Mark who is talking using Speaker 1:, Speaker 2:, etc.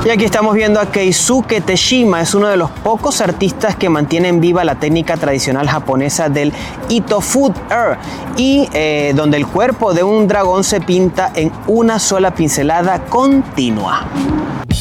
Speaker 1: Y aquí estamos viendo a Keisuke Teshima, es uno de los pocos artistas que mantienen viva la técnica tradicional japonesa del Ito Foot Air y donde el cuerpo de un dragón se pinta en una sola pincelada continua.